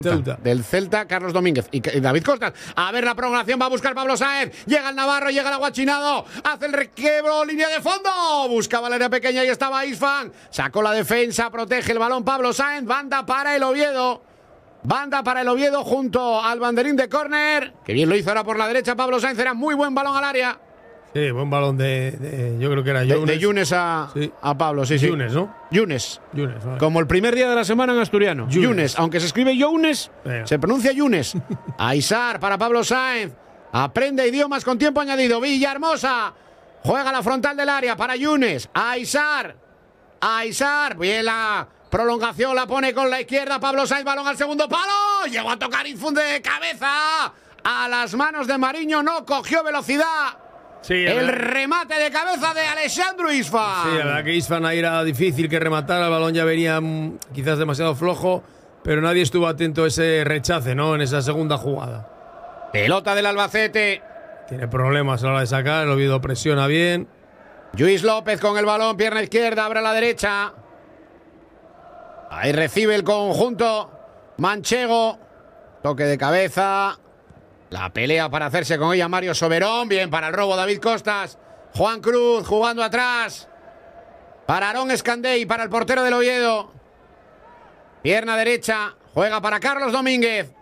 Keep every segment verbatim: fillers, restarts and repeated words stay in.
Celta. Del Celta, Carlos Domínguez y, y David Costas. A ver la prolongación, va a buscar Pablo Sáenz. Llega el Navarro, llega el Aguachinado. Hace el requiebro, línea de fondo. Buscaba la área pequeña y estaba Isfan. Sacó la defensa, protege el balón Pablo Sáenz. Banda para el Oviedo. Banda para el Oviedo junto al banderín de córner. Que bien lo hizo ahora por la derecha Pablo Sáenz. Era muy buen balón al área. Sí, buen balón de, de yo creo que era De, Yunes. de Yunes a, sí. a Pablo, sí, sí. Yunes, ¿no? Yunes. Yunes, vale. Como el primer día de la semana en asturiano. Yunes. Yunes. Aunque se escribe Younes, Venga. se pronuncia Yunes. Aisar para Pablo Sáenz. Aprende idiomas con tiempo añadido. Villahermosa. Juega la frontal del área para Yunes. Aisar. Aisar. Bien la prolongación, la pone con la izquierda. Pablo Sáenz, balón al segundo palo. Llegó a tocar Infunde de cabeza. A las manos de Mariño, no cogió velocidad. Sí, el verdad. remate de cabeza de Alessandro Isfan. Sí, la verdad que Isfan ahí era difícil que rematara. El balón ya venía mm, quizás demasiado flojo, pero nadie estuvo atento a ese rechace, ¿no? En esa segunda jugada. Pelota del Albacete. Tiene problemas a la hora de sacar. El Oviedo presiona bien. Luis López con el balón, pierna izquierda, abre a la derecha. Ahí recibe el conjunto manchego. Toque de cabeza. La pelea para hacerse con ella Mario Soberón. Bien para el robo David Costas. Juan Cruz jugando atrás. Para Aarón Escandey, para el portero del Oviedo. Pierna derecha. Juega para Carlos Domínguez.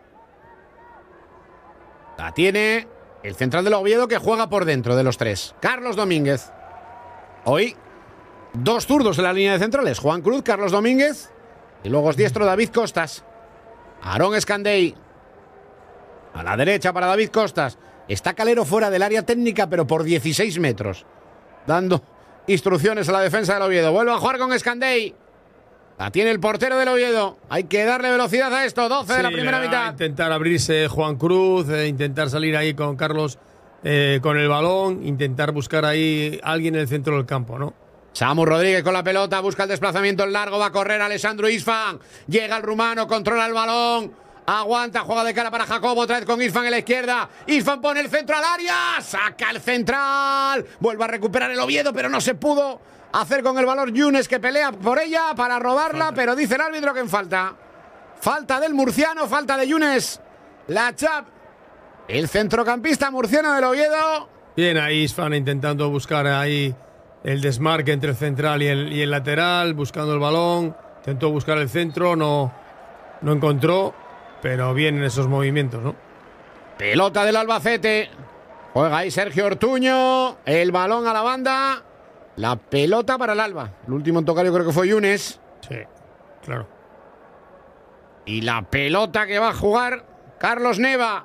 La tiene el central del Oviedo que juega por dentro de los tres. Carlos Domínguez. Hoy, dos zurdos en la línea de centrales. Juan Cruz, Carlos Domínguez. Y luego es diestro David Costas. Aarón Escandey. A la derecha para David Costas. Está Calero fuera del área técnica, pero por dieciséis metros. Dando instrucciones a la defensa del Oviedo. Vuelve a jugar con Escandey. La tiene el portero del Oviedo. Hay que darle velocidad a esto. doce de la Sí, primera le va a mitad. Intentar abrirse Juan Cruz, eh, intentar salir ahí con Carlos eh, con el balón, intentar buscar ahí a alguien en el centro del campo, ¿no? Samu Rodríguez con la pelota, busca el desplazamiento en largo, va a correr Alessandro Isfan. Llega el rumano, controla el balón. Aguanta, juega de cara para Jacobo, otra vez con Isfan en la izquierda. Isfan pone el centro al área, saca el central. Vuelve a recuperar el Oviedo, pero no se pudo hacer con el balón. Yunes que pelea por ella para robarla, falta. Pero dice el árbitro que en falta. Falta del murciano, falta de Yunes. La Chap, el centrocampista murciano del Oviedo. Bien ahí Isfan intentando buscar ahí el desmarque entre el central y el, y el lateral, buscando el balón. Intentó buscar el centro, no, no encontró. Pero bien en esos movimientos, ¿no? Pelota del Albacete. Juega ahí Sergio Ortuño. El balón a la banda. La pelota para el Alba. El último en tocar yo creo que fue Yunes. Sí, claro. Y la pelota que va a jugar Carlos Neva.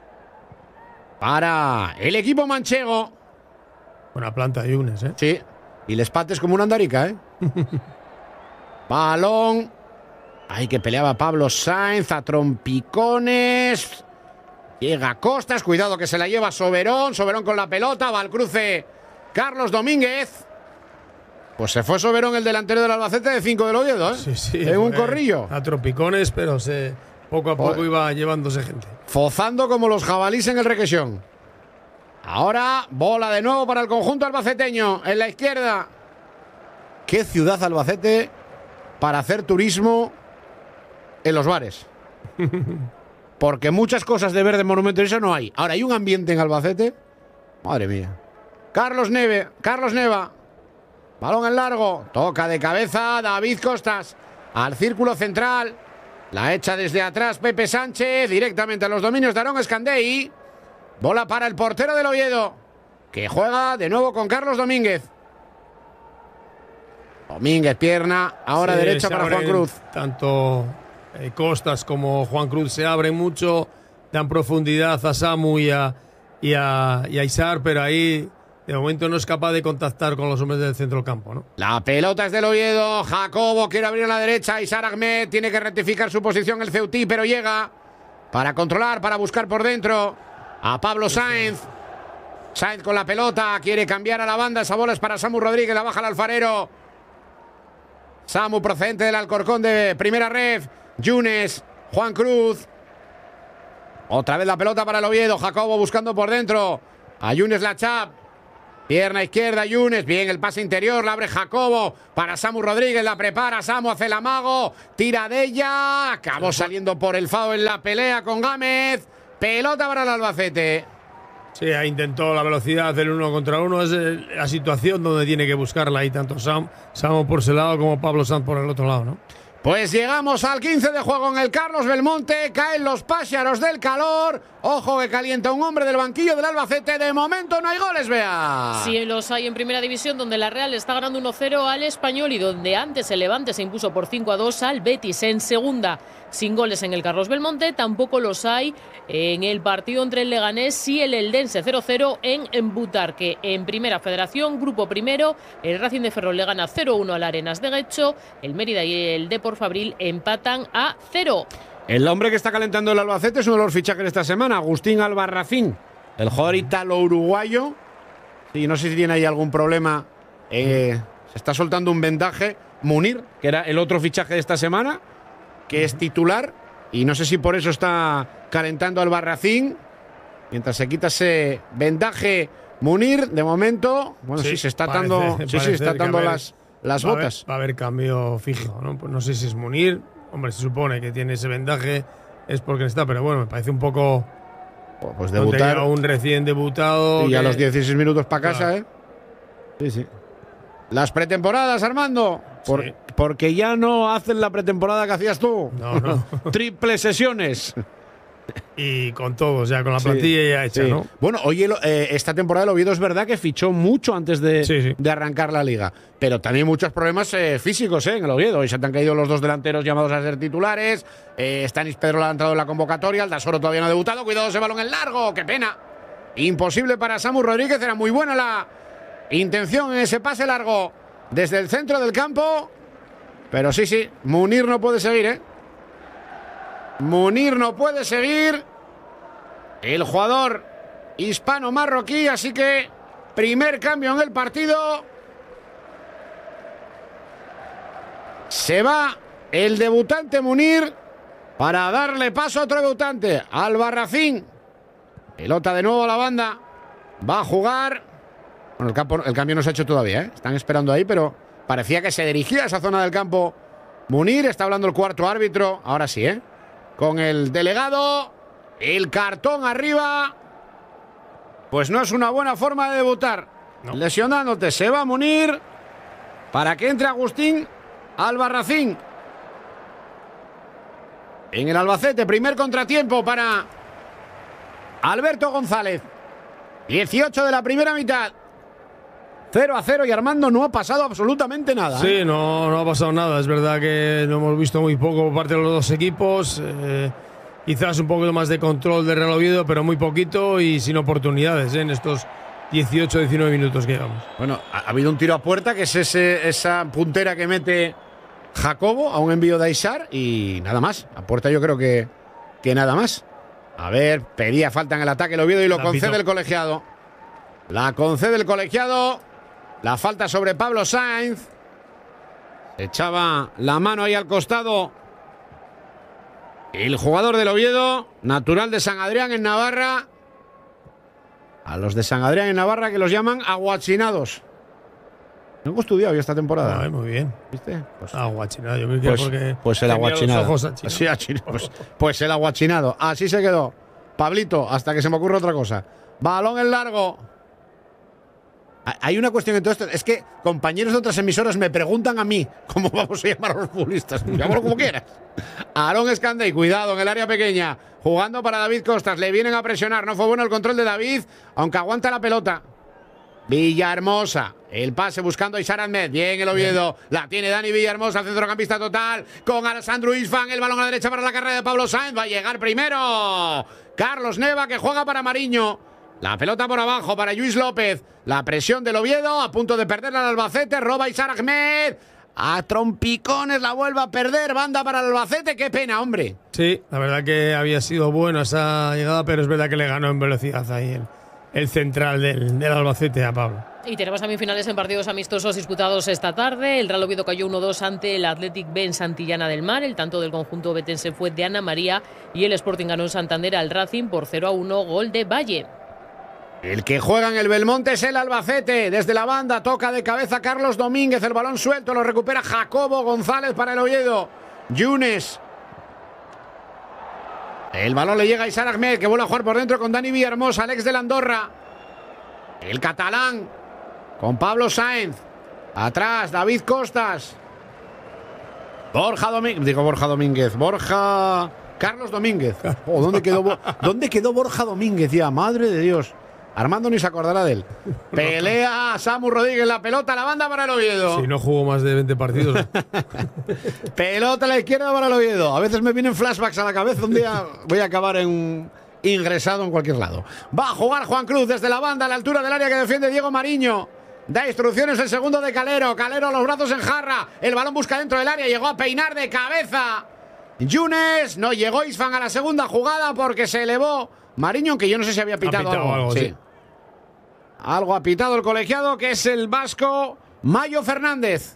Para el equipo manchego. Buena planta de Yunes, ¿eh? Sí. Y les pates como una andarica, ¿eh? Balón. Ahí que peleaba Pablo Sáenz a trompicones. Llega Costas, cuidado que se la lleva Soberón. Soberón con la pelota, va al cruce Carlos Domínguez. Pues se fue Soberón, el delantero del Albacete de cinco del Oviedo, ¿eh? Sí, sí. En un eh, corrillo. A trompicones, pero se, poco a poco Joder. iba llevándose gente. Fozando como los jabalíes en el requesión. Ahora, bola de nuevo para el conjunto albaceteño. En la izquierda. Qué ciudad Albacete para hacer turismo en los bares. Porque muchas cosas de ver de Monumento y eso no hay. Ahora hay un ambiente en Albacete. Madre mía. Carlos Neve, Carlos Neva. Balón en largo. Toca de cabeza David Costas. Al círculo central. La echa desde atrás Pepe Sánchez. Directamente a los dominios de Aarón Escandey. Bola para el portero del Oviedo. Que juega de nuevo con Carlos Domínguez. Domínguez, pierna. Ahora Sí, derecha se para Juan abren Cruz. Tanto eh, Costas como Juan Cruz se abren mucho, dan profundidad a Samu y a, y a, y a Isar, pero ahí de momento no es capaz de contactar con los hombres del centro del campo, ¿no? La pelota es del Oviedo. Jacobo quiere abrir a la derecha. Isar Ahmed tiene que rectificar su posición el Ceutí, pero llega para controlar, para buscar por dentro a Pablo Sáenz. Sáenz con la pelota, quiere cambiar a la banda. Esa bola es para Samu Rodríguez, la baja el alfarero. Samu procedente del Alcorcón de primera ref. Yunes, Juan Cruz. Otra vez la pelota para el Oviedo. Jacobo buscando por dentro a Yunes Lachap. Pierna izquierda, Yunes. Bien el pase interior. La abre Jacobo para Samu Rodríguez. La prepara. Samu hace el amago. Tira de ella. Acabó saliendo por el foul en la pelea con Gámez. Pelota para el Albacete. Sí, ahí intentó la velocidad del uno contra uno. Es la situación donde tiene que buscarla ahí tanto Sam, Samu por ese lado como Pablo Sanz por el otro lado, ¿no? Pues llegamos al quince de juego en el Carlos Belmonte. Caen los pájaros del calor. Ojo que calienta un hombre del banquillo del Albacete. De momento no hay goles, vea. Sí, los hay en primera división, donde la Real está ganando uno cero al Español y donde antes el Levante se impuso por cinco a dos al Betis. En segunda, sin goles en el Carlos Belmonte, tampoco los hay en el partido entre el Leganés y el Eldense. cero cero en Butarque. En primera federación, grupo primero, el Racing de Ferrol le gana cero uno al Arenas de Guecho. El Mérida y el Depor Fabril empatan a cero. El hombre que está calentando el Albacete es uno de los fichajes de esta semana, Agustín Albarracín, el jugador italo-uruguayo. Y no sé si tiene ahí algún problema. Eh, se está soltando un vendaje. Munir, que era el otro fichaje de esta semana, que es titular. Y no sé si por eso está calentando Albarracín. Mientras se quita ese vendaje Munir, de momento, bueno, sí, sí se está parece, atando, sí, sí, está atando haber, las, las va botas. A haber, va a haber cambio fijo, ¿no? Pues no sé si es Munir. Hombre, se supone que tiene ese vendaje, es porque está, pero bueno, me parece un poco. Pues debutar. A un recién debutado. Y que, a los dieciséis minutos para casa, claro. ¿eh? Sí, sí. Las pretemporadas, Armando. Por, sí. Porque ya no hacen la pretemporada que hacías tú. No, no. Triple sesiones. Y con todos, ya con la plantilla sí, ya hecha, sí. ¿no? Bueno, oye, eh, esta temporada el Oviedo es verdad que fichó mucho antes de, sí, sí. de arrancar la liga. Pero también muchos problemas eh, físicos eh, en el Oviedo. Y se te han caído los dos delanteros llamados a ser titulares. Eh, Stanis Pedro ha entrado en la convocatoria. Aldasoro todavía no ha debutado. Cuidado ese balón en largo. ¡Qué pena! Imposible para Samu Rodríguez. Era muy buena la intención en ese pase largo desde el centro del campo. Pero sí, sí. Munir no puede seguir, ¿eh? Munir no puede seguir. El jugador hispano-marroquí, así que primer cambio en el partido. Se va el debutante Munir para darle paso a otro debutante, Albarracín. Pelota de nuevo a la banda. Va a jugar. Bueno, el, campo, el cambio no se ha hecho todavía, ¿eh? Están esperando ahí, pero parecía que se dirigía a esa zona del campo. Munir, está hablando el cuarto árbitro. Ahora sí, ¿eh? Con el delegado, el cartón arriba. Pues no es una buena forma de debutar. No. Lesionándote, se va a Munir para que entre Agustín Albarracín. En el Albacete, primer contratiempo para Alberto González. dieciocho de la primera mitad. cero a cero y Armando no ha pasado absolutamente nada. Sí, ¿eh? no, no ha pasado nada. Es verdad que lo hemos visto muy poco por parte de los dos equipos. Eh, quizás un poco más de control de Real Oviedo, pero muy poquito y sin oportunidades ¿eh? en estos dieciocho diecinueve minutos que llevamos. Bueno, ha, ha habido un tiro a puerta, que es ese, esa puntera que mete Jacobo a un envío de Aishar y nada más. A puerta yo creo que, que nada más. A ver, pedía falta en el ataque el Oviedo y lo la concede pito. el colegiado. La concede el colegiado. La falta sobre Pablo Sainz. Echaba la mano ahí al costado el jugador del Oviedo, natural de San Adrián en Navarra. A los de San Adrián en Navarra que los llaman aguachinados. No hemos estudiado yo esta temporada. Ay, muy bien. ¿Viste? Pues, aguachinado. Yo creo que pues, porque pues el aguachinado. Sí, pues, pues el aguachinado. Así se quedó. Pablito, hasta que se me ocurra otra cosa. Balón en largo. Hay una cuestión en todo esto. Es que compañeros de otras emisoras me preguntan a mí cómo vamos a llamar a los futbolistas. Llámalo como quieras. Aarón Escandey, cuidado en el área pequeña. Jugando para David Costas. Le vienen a presionar. No fue bueno el control de David, aunque aguanta la pelota. Villahermosa. El pase buscando a Isar Ahmed. Bien el Oviedo. La tiene Dani Villahermosa, centrocampista total. Con Alessandro Isfan. El balón a la derecha para la carrera de Pablo Sainz. Va a llegar primero Carlos Neva, que juega para Mariño. La pelota por abajo para Lluís López. La presión del Oviedo. A punto de perder al Albacete. Roba Isar Ahmed. A trompicones la vuelve a perder. Banda para el Albacete. Qué pena, hombre. Sí, la verdad que había sido buena esa llegada, pero es verdad que le ganó en velocidad ahí el, el central del, del Albacete a Pablo. Y tenemos también finales en partidos amistosos disputados esta tarde. El Real Oviedo cayó uno dos ante el Athletic B en Santillana del Mar. El tanto del conjunto betense fue de Ana María y el Sporting ganó en Santander al Racing por cero a uno, gol de Valle. El que juega en el Belmonte es el Albacete. Desde la banda toca de cabeza Carlos Domínguez. El balón suelto, lo recupera Jacobo González para el Oviedo. Yunes. El balón le llega a Isar Ahmed, que vuelve a jugar por dentro con Dani Villahermosa, Alex de la Andorra. El catalán con Pablo Sáenz. Atrás, David Costas. Borja Domínguez. Digo Borja Domínguez. Borja. Carlos Domínguez. Oh, ¿dónde, quedó, ¿Dónde quedó Borja Domínguez? Ya, madre de Dios. Armando ni se acordará de él. Pelea Samu Rodríguez, la pelota a la banda para el Oviedo. Si no jugó más de veinte partidos. Pelota a la izquierda para el Oviedo. A veces me vienen flashbacks a la cabeza. Un día voy a acabar en ingresado en cualquier lado. Va a jugar Juan Cruz desde la banda a la altura del área que defiende Diego Mariño. Da instrucciones el segundo de Calero. Calero a los brazos en jarra. El balón busca dentro del área. Llegó a peinar de cabeza Yunes. No llegó Isfan a la segunda jugada porque se elevó Mariño, que yo no sé si había pitado, ha pitado algo. algo Sí. sí. Algo ha pitado el colegiado, que es el vasco Mayo Fernández.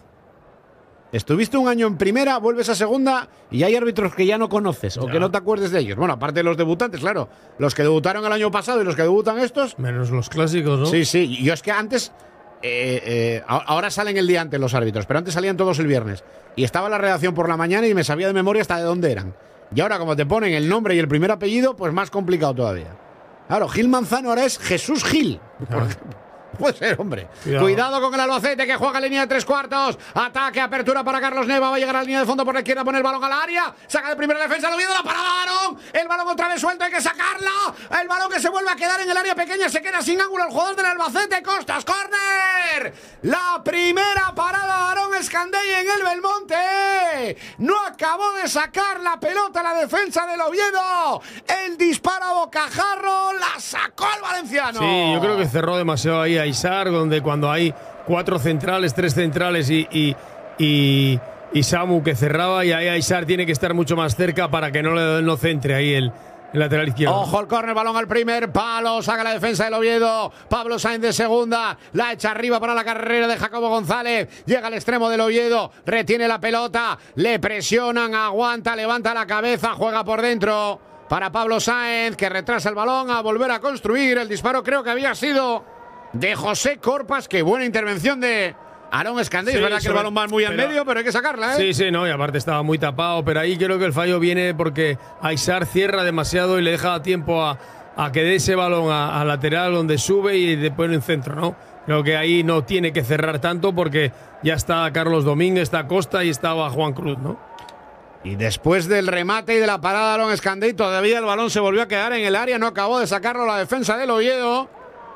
Estuviste un año en primera, vuelves a segunda y hay árbitros que ya no conoces o Ya. que no te acuerdes de ellos. Bueno, aparte de los debutantes, claro. Los que debutaron el año pasado y los que debutan estos. Menos los clásicos, ¿no? Sí, sí. Yo es que antes. Eh, eh, ahora salen el día antes los árbitros, pero antes salían todos el viernes. Y estaba la redacción por la mañana y me sabía de memoria hasta de dónde eran. Y ahora, como te ponen el nombre y el primer apellido, pues más complicado todavía. Claro, Gil Manzano ahora es Jesús Gil, por ejemplo. Puede ser, hombre. Cuidado. Cuidado con el Albacete, que juega en línea de tres cuartos. Ataque, apertura para Carlos Neva. Va a llegar a la línea de fondo por la izquierda, pone el balón al área. Saca de primera defensa, lo viene la parada, Aarón. El balón otra vez suelto, hay que sacarla. El balón que se vuelve a quedar en el área pequeña. Se queda sin ángulo el jugador del Albacete. Costas, córner. La primera parada de Aarón Escandell en el Belmonte. No acabó de sacar la pelota la defensa del Oviedo. El disparo a bocajarro la sacó el valenciano. Sí, yo creo que cerró demasiado ahí a Isar, donde cuando hay cuatro centrales, tres centrales y, y, y, y Samu que cerraba, y ahí Isar tiene que estar mucho más cerca para que no, le, no centre ahí el, el lateral izquierdo. Ojo el córner, balón al primer palo, saca la defensa del Oviedo. Pablo Sáenz de segunda, la echa arriba para la carrera de Jacobo González. Llega al extremo del Oviedo, retiene la pelota, le presionan, aguanta, levanta la cabeza, juega por dentro para Pablo Sáenz, que retrasa el balón a volver a construir. El disparo creo que había sido de José Corpas. Qué buena intervención de Aarón Escandell. Sí, es verdad que el sobre- balón va muy al pero- medio, pero hay que sacarla, ¿eh? Sí, sí, no, y aparte estaba muy tapado, pero ahí creo que el fallo viene porque Aisar cierra demasiado y le deja tiempo a, a que dé ese balón a, a lateral donde sube y después en centro, ¿no? Creo que ahí no tiene que cerrar tanto porque ya está Carlos Domínguez, está Costa y estaba Juan Cruz, ¿no? Y después del remate y de la parada de Aarón Escandell, todavía el balón se volvió a quedar en el área, no acabó de sacarlo la defensa del Oviedo.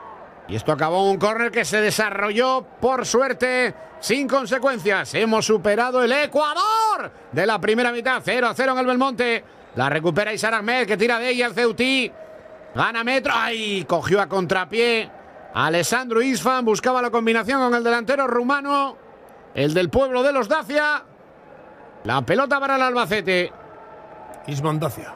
Y esto acabó en un córner que se desarrolló, por suerte, sin consecuencias. Hemos superado el Ecuador de la primera mitad, cero a cero en el Belmonte. La recupera Isar Ahmed, que tira de ella el Ceutí. Gana metro. ¡Ay! Cogió a contrapié Alessandro Isfan, buscaba la combinación con el delantero rumano, el del pueblo de los Dacia. La pelota para el Albacete. Isman Dacia.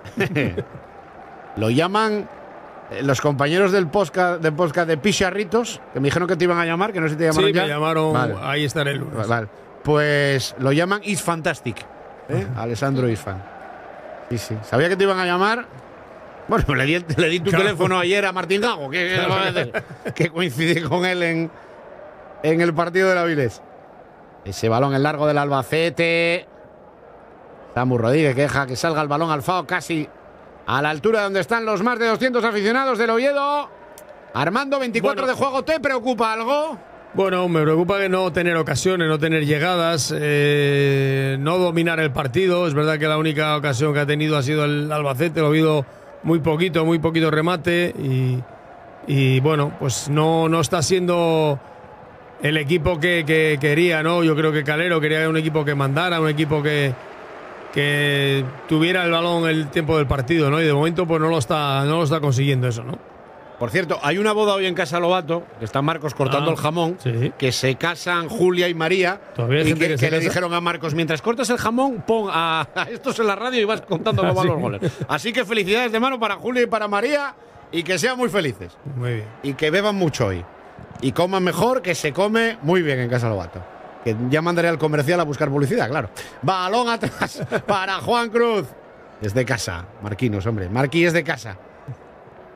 Lo llaman eh, los compañeros del podcast de, podcast de Picharritos, que me dijeron que te iban a llamar, que no sé si te llamaron Sí, ya. me llamaron, Vale. ahí estaré el lunes. Vale. Pues lo llaman Is Fantastic, ¿eh? Alessandro Isfan. Sí, sí. Sabía que te iban a llamar. Bueno, le di, le di tu Claro. teléfono ayer a Martín Gago, que, que, que coincidí con él en, en el partido de la Avilés. Ese balón en largo del Albacete. Samu Rodríguez que deja que salga el balón al FAO casi a la altura donde están los más de doscientos aficionados del Oviedo. Armando, veinticuatro Bueno. de juego. ¿Te preocupa algo? Bueno, me preocupa que no tener ocasiones, no tener llegadas, eh, no dominar el partido. Es verdad que la única ocasión que ha tenido ha sido el Albacete, lo ha habido muy poquito, muy poquito remate y, y bueno, pues no, no está siendo el equipo que, que quería, ¿no? Yo creo que Calero quería un equipo que mandara, un equipo que, que tuviera el balón el tiempo del partido, ¿no? Y de momento pues no lo está, no lo está consiguiendo eso, ¿no? Por cierto, hay una boda hoy en Casa Lobato, que está Marcos cortando Ah, el jamón, sí. que se casan Julia y María. Todavía hay y gente que, que se que le casa. dijeron a Marcos, mientras cortas el jamón, pon a, a estos en la radio y vas contando cómo van Ah, sí. los goles. Así que felicidades de mano para Julia y para María, y que sean muy felices. Muy bien. Y que beban mucho hoy. Y coman mejor, que se come muy bien en Casa Lobato. Que ya mandaré al comercial a buscar publicidad, claro. Balón atrás para Juan Cruz. Es de casa, Marquinos, hombre. Marquí es de casa.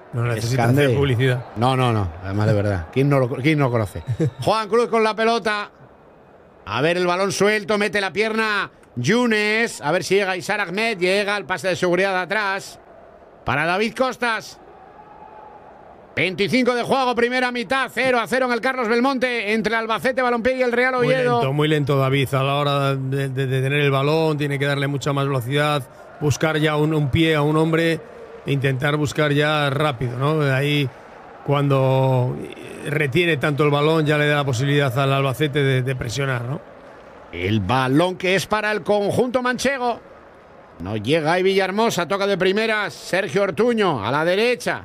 No necesita hacer publicidad. No, no, no. Además, de verdad. ¿Quién no lo, quién no lo conoce? Juan Cruz con la pelota. A ver el balón suelto. Mete la pierna Younes. A ver si llega Isar Ahmed. Llega el pase de seguridad de atrás. Para David Costas. veinticinco de juego, primera mitad. cero a cero en el Carlos Belmonte. Entre el Albacete Balompié y el Real Oviedo. Muy lento, muy lento David. A la hora de, de, de tener el balón. Tiene que darle mucha más velocidad. Buscar ya un, un pie a un hombre. Intentar buscar ya rápido, ¿no? Ahí cuando retiene tanto el balón ya le da la posibilidad al Albacete de, de presionar, ¿no? El balón que es para el conjunto manchego. No llega ahí Villahermosa, toca de primeras Sergio Ortuño a la derecha.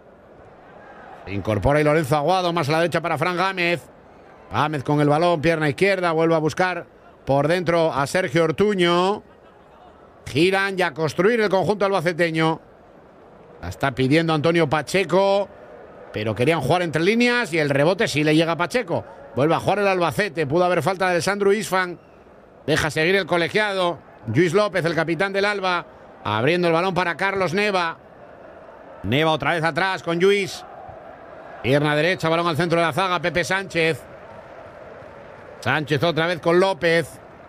Se incorpora ahí Lorenzo Aguado, más a la derecha para Fran Gámez. Gámez con el balón, pierna izquierda, vuelve a buscar por dentro a Sergio Ortuño. Giran y a construir el conjunto albaceteño. La está pidiendo Antonio Pacheco, pero querían jugar entre líneas y el rebote sí le llega a Pacheco. Vuelve a jugar el Albacete, pudo haber falta de Alessandro Isfan. Deja seguir el colegiado. Lluís López, el capitán del Alba, abriendo el balón para Carlos Neva. Neva otra vez atrás con Lluís. Pierna derecha, balón al centro de la zaga, Pepe Sánchez. Sánchez otra vez con López.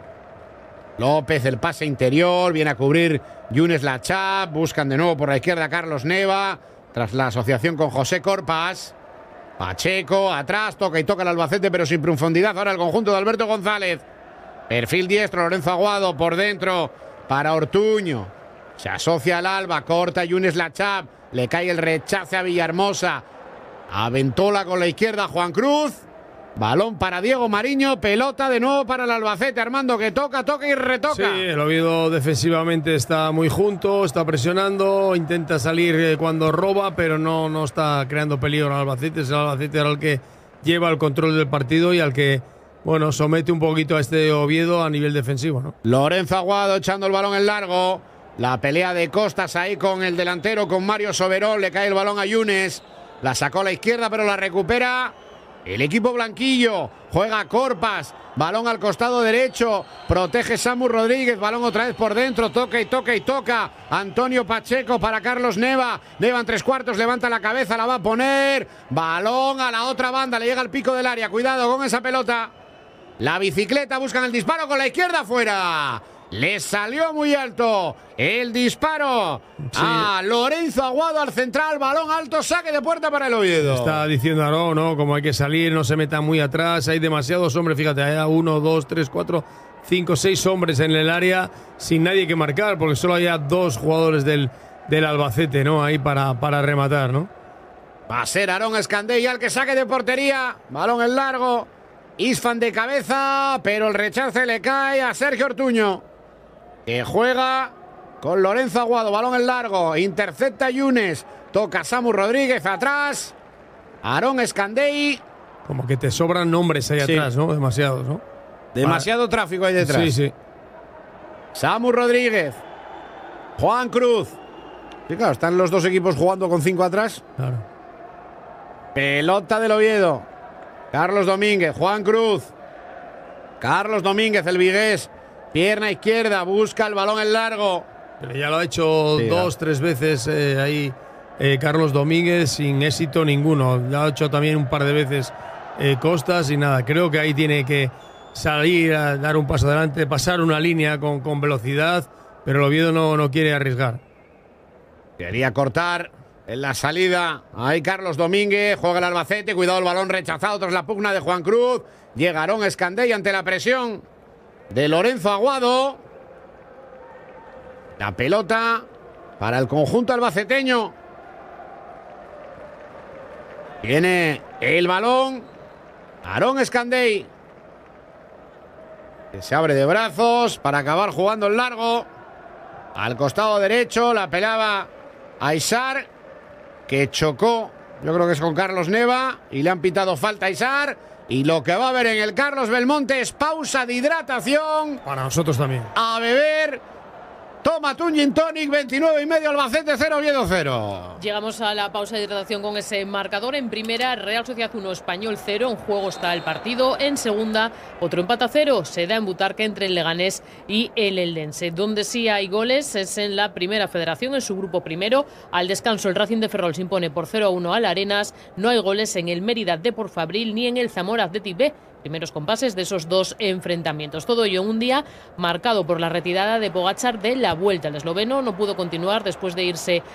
López, el pase interior, viene a cubrir Younes Lachap. Buscan de nuevo por la izquierda Carlos Neva, tras la asociación con José Corpas. Pacheco, atrás, toca y toca el Albacete, pero sin profundidad. Ahora el conjunto de Alberto González. Perfil diestro, Lorenzo Aguado por dentro para Ortuño. Se asocia al Alba, corta Younes Lachap. Le cae el rechace a Villahermosa. Aventola con la izquierda Juan Cruz. Balón para Diego Mariño, pelota de nuevo para el Albacete, Armando, que toca, toca y retoca. Sí, el Oviedo defensivamente está muy junto, está presionando, intenta salir cuando roba, pero no, no está creando peligro al Albacete. Es el Albacete ahora el que lleva el control del partido y al que, bueno, somete un poquito a este Oviedo a nivel defensivo, ¿no? Lorenzo Aguado echando el balón en largo. La pelea de Costas ahí con el delantero, con Mario Soberón, le cae el balón a Younes. La sacó a la izquierda, pero la recupera el equipo blanquillo. Juega Corpas, balón al costado derecho, protege Samu Rodríguez, balón otra vez por dentro, toca y toca y toca Antonio Pacheco para Carlos Neva. Neva en tres cuartos, levanta la cabeza, la va a poner, balón a la otra banda, le llega al pico del área, cuidado con esa pelota. La bicicleta, buscan el disparo con la izquierda, fuera. Le salió muy alto el disparo, sí, a Lorenzo Aguado al central, balón alto, saque de puerta para el Oviedo. Está diciendo Aarón, ¿no? Como hay que salir, no se metan muy atrás, hay demasiados hombres, fíjate, hay uno, dos, tres, cuatro, cinco, seis hombres en el área sin nadie que marcar, porque solo hay dos jugadores del, del Albacete, ¿no? Ahí para, para rematar, ¿no? Va a ser Aarón Escandella el que saque de portería, balón en largo, Isfan de cabeza, pero el rechace le cae a Sergio Ortuño, que juega con Lorenzo Aguado, balón en largo, intercepta Younes, toca Samu Rodríguez atrás, Aarón Escandell. Como que te sobran nombres ahí, sí, atrás, ¿no? Demasiados, ¿no? Demasiado Para... tráfico ahí detrás. Sí, sí. Samu Rodríguez, Juan Cruz. Sí, claro, están los dos equipos jugando con cinco atrás. Claro. Pelota del Oviedo. Carlos Domínguez, Juan Cruz. Carlos Domínguez, el vigués. Pierna izquierda, busca el balón en largo. Pero ya lo ha hecho sí, dos, tres veces eh, ahí eh, Carlos Domínguez sin éxito ninguno. Ya lo ha hecho también un par de veces eh, Costas y nada. Creo que ahí tiene que salir a dar un paso adelante, pasar una línea con, con velocidad, pero el Oviedo no, no quiere arriesgar. Quería cortar en la salida. Ahí Carlos Domínguez, juega el Albacete, cuidado el balón rechazado tras la pugna de Juan Cruz. Llega Aarón Escandell ante la presión de Lorenzo Aguado. La pelota para el conjunto albaceteño. Tiene el balón Aarón Escandell, que se abre de brazos para acabar jugando en largo. Al costado derecho la pelaba a Isar, que chocó, yo creo que es con Carlos Neva, y le han pitado falta a Isar. Y lo que va a haber en el Carlos Belmonte es pausa de hidratación. Para nosotros también. A beber Toma tu gin tonic, veintinueve y medio Albacete cero, Oviedo cero. Llegamos a la pausa de hidratación con ese marcador. En primera, Real Sociedad uno, Español cero. En juego está el partido. En segunda, otro empate a cero. Se da en Butarque entre el Leganés y el Eldense. Donde sí hay goles es en la Primera Federación, en su grupo primero. Al descanso, el Racing de Ferrol se impone por cero a uno al Arenas. No hay goles en el Mérida Depor Fabril ni en el Zamora Athletic B. Primeros compases de esos dos enfrentamientos. Todo ello en un día marcado por la retirada de Pogačar de la Vuelta. El esloveno no pudo continuar después de irse